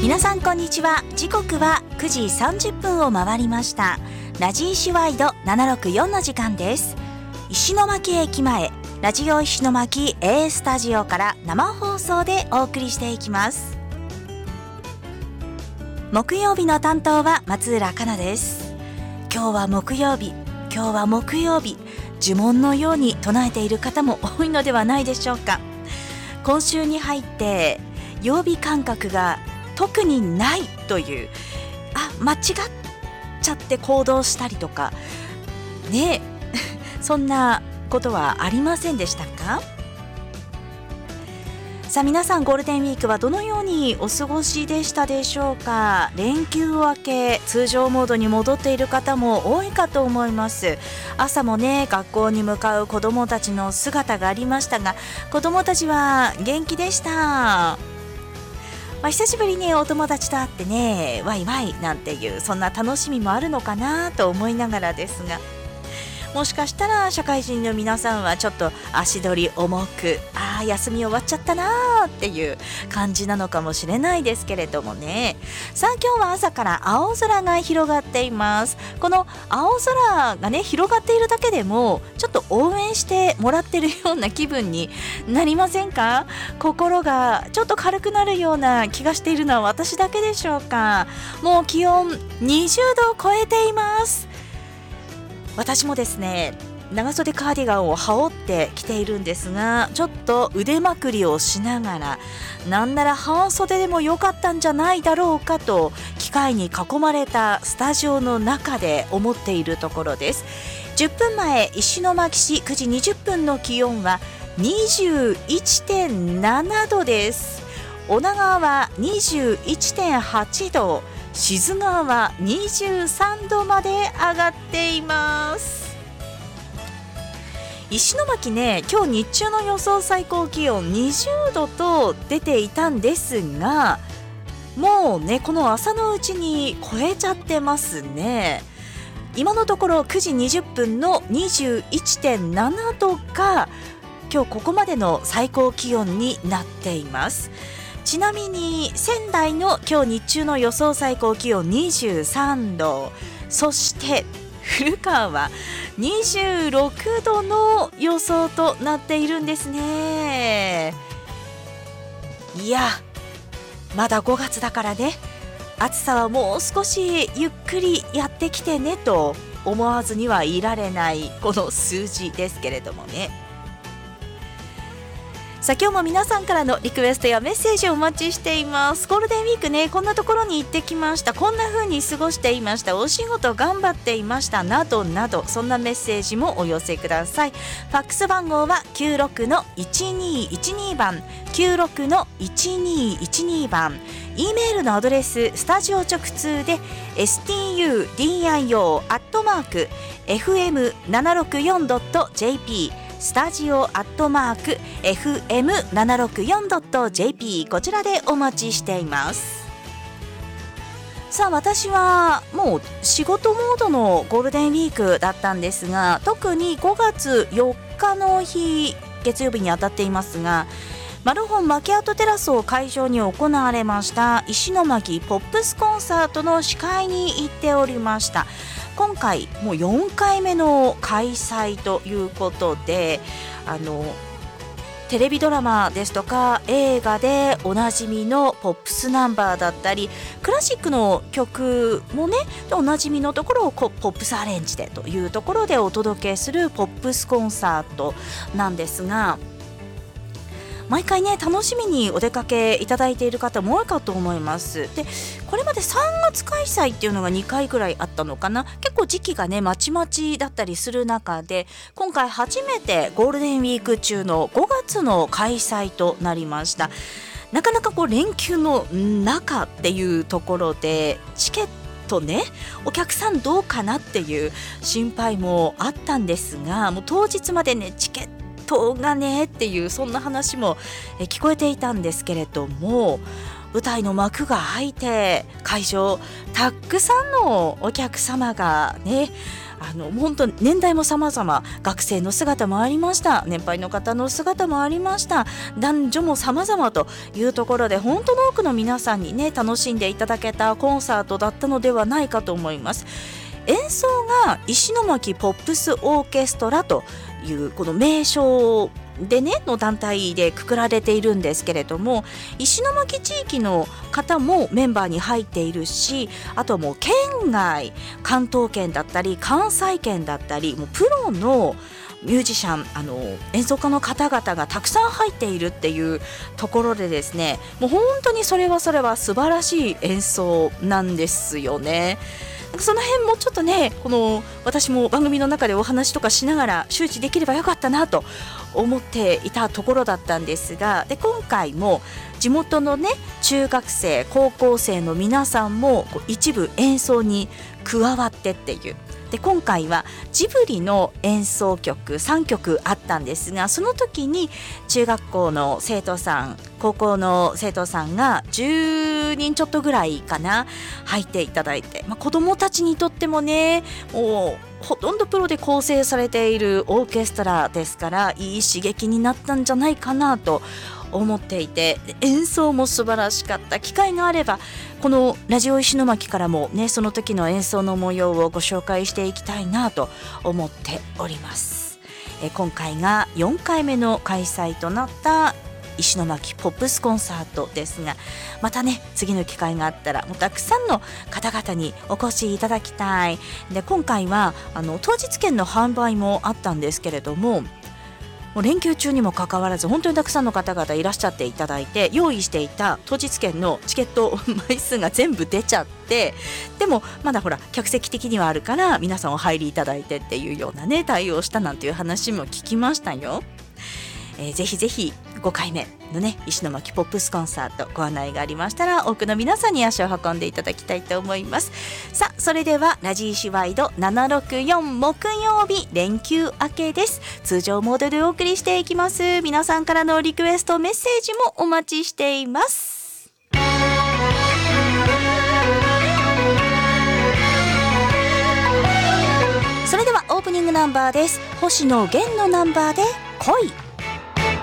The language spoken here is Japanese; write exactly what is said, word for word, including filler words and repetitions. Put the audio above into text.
皆さんこんにちは。時刻はくじさんじゅっぷんを回りました。ラジ石ワイドななろくよんの時間です。石巻駅前、ラジオ石巻 A スタジオから生放送でお送りしていきます。木曜日の担当は松浦香奈です。今日は木曜日、今日は木曜日、呪文のように唱えている方も多いのではないでしょうか。今週に入って曜日感覚が特にないという、あ、間違っちゃって行動したりとかねそんなことはありませんでしたか？さあ皆さん、ゴールデンウィークはどのようにお過ごしでしたでしょうか？連休明け、通常モードに戻っている方も多いかと思います。朝もね、学校に向かう子どもたちの姿がありましたが、子どもたちは元気でした。まあ、久しぶりにお友達と会ってね、ワイワイなんていう、そんな楽しみもあるのかなと思いながらですが、もしかしたら社会人の皆さんはちょっと足取り重く、あー休み終わっちゃったなーっていう感じなのかもしれないですけれどもね。さあ今日は朝から青空が広がっています。この青空がね広がっているだけでもちょっと応援してもらってるような気分になりませんか？心がちょっと軽くなるような気がしているのは私だけでしょうか？もう気温にじゅうどを超えています。私もですね、長袖カーディガンを羽織ってきているんですが、ちょっと腕まくりをしながら、なんなら半袖でもよかったんじゃないだろうかと機械に囲まれたスタジオの中で思っているところです。じゅっぷんまえ、石巻市くじにじゅっぷんの気温は にじゅういってんななどです。女川は にじゅういってんはちど、静川はにじゅうさんどまで上がっています。石巻ね、今日日中の予想最高気温にじゅうどと出ていたんですが、もうねこの朝のうちに超えちゃってますね。今のところくじにじゅっぷんの にじゅういってんななどが今日ここまでの最高気温になっています。ちなみに仙台の今日日中の予想最高気温にじゅうさんど、そして古川はにじゅうろくどの予想となっているんですね。いや、まだごがつだからね、暑さはもう少しゆっくりやってきてねと思わずにはいられないこの数字ですけれどもね。さあ今日も皆さんからのリクエストやメッセージをお待ちしています。ゴールデンウィークね、こんなところに行ってきました、こんな風に過ごしていました、お仕事頑張っていましたなどなど、そんなメッセージもお寄せください。ファックス番号は きゅうろくのいちにいちに 番 きゅうろくのいちにいちに 番、 E メールのアドレススタジオ直通で エスティーユーディーアイオー アットマーク エフエムななろくよんドットジェーピー、スタジオアットマーク エフエムななろくよんドットジェーピー、 こちらでお待ちしています。さあ私はもう仕事モードのゴールデンウィークだったんですが、特にごがつよっかの日、月曜日に当たっていますが、マルホンマキアートテラスを会場に行われました石巻ポップスコンサートの司会に行っておりました。今回もうよんかいめの開催ということで、あのテレビドラマですとか映画でおなじみのポップスナンバーだったり、クラシックの曲もねおなじみのところをポップスアレンジでというところでお届けするポップスコンサートなんですが、毎回ね楽しみにお出かけいただいている方も多いかと思います。でこれまでさんがつ開催っていうのがにかいぐらいあったのかな、結構時期がねまちまちだったりする中で、今回初めてゴールデンウィーク中のごがつの開催となりました。なかなかこう連休の中っていうところでチケットね、お客さんどうかなっていう心配もあったんですが、もう当日までねチケットトがねっていう、そんな話も聞こえていたんですけれども、舞台の幕が開いて会場たくさんのお客様がねあの本当年代も様々、学生の姿もありました、年配の方の姿もありました、男女も様々というところで、本当の多くの皆さんにね楽しんでいただけたコンサートだったのではないかと思います。演奏が石巻ポップスオーケストラというこの名称でねの団体でくくられているんですけれども、石巻地域の方もメンバーに入っているし、あともう県外、関東圏だったり関西圏だったり、もうプロのミュージシャン、あの演奏家の方々がたくさん入っているっていうところでですね、もう本当にそれはそれは素晴らしい演奏なんですよね。その辺もちょっとね、この私も番組の中でお話とかしながら周知できればよかったなと思っていたところだったんですが、で今回も地元のね中学生高校生の皆さんもこう一部演奏に加わってっていう、で今回はジブリの演奏曲さんきょくあったんですが、その時に中学校の生徒さん、高校の生徒さんがじゅうにんちょっとぐらいかな入っていただいて、まあ、子どもたちにとってもね、もうほとんどプロで構成されているオーケストラですから、いい刺激になったんじゃないかなと思っていて、演奏も素晴らしかった。機会があればこのラジオ石巻からもね、その時の演奏の模様をご紹介していきたいなと思っております。え今回がよんかいめの開催となった石巻ポップスコンサートですが、またね次の機会があったらもうたくさんの方々にお越しいただきたい。で今回はあの当日券の販売もあったんですけれども、もう連休中にもかかわらず本当にたくさんの方々いらっしゃっていただいて、用意していた当日券のチケット枚数が全部出ちゃって、でもまだほら客席的にはあるから皆さんお入りいただいてっていうようなね対応をしたなんていう話も聞きましたよ。えー、ぜひぜひごかいめのね石巻ポップスコンサートご案内がありましたら多くの皆さんに足を運んでいただきたいと思います。さあそれではラジーシワイドななろくよん木曜日連休明けです。通常モードでお送りしていきます。皆さんからのリクエストメッセージもお待ちしています。それではオープニングナンバーです。星野源のナンバーで恋。